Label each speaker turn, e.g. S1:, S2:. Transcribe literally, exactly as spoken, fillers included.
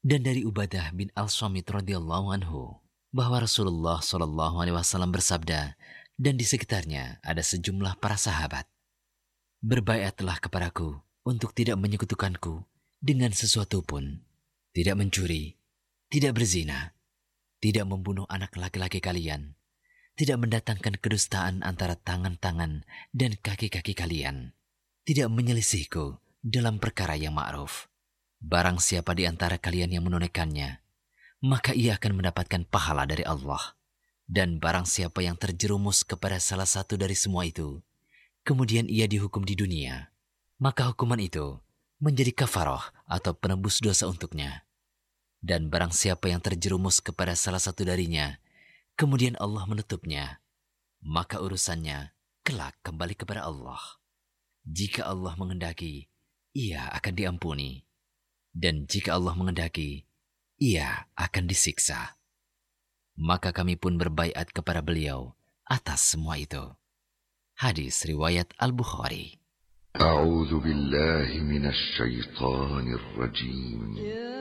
S1: Dan dari Ubadah bin Al-Samit radhiyallahu anhu bahwa Rasulullah shallallahu alaihi wasallam bersabda, dan di sekitarnya ada sejumlah para sahabat, "Berbaiatlah kepadaku untuk tidak menyekutukanku dengan sesuatu pun, tidak mencuri, tidak berzina, tidak membunuh anak laki-laki kalian, tidak mendatangkan kedustaan antara tangan-tangan dan kaki-kaki kalian, tidak menyelisihku dalam perkara yang ma'ruf. Barang siapa di antara kalian yang menunaikannya, maka ia akan mendapatkan pahala dari Allah. Dan barang siapa yang terjerumus kepada salah satu dari semua itu, kemudian ia dihukum di dunia, maka hukuman itu menjadi kafaroh atau penebus dosa untuknya. Dan barang siapa yang terjerumus kepada salah satu darinya, kemudian Allah menutupnya, maka urusannya kelak kembali kepada Allah. Jika Allah menghendaki, ia akan diampuni. Dan jika Allah menghendaki, ia akan disiksa. Maka kami pun berbaiat kepada beliau atas semua itu." Hadis riwayat Al-Bukhari.
S2: أعوذ بالله من الشيطان الرجيم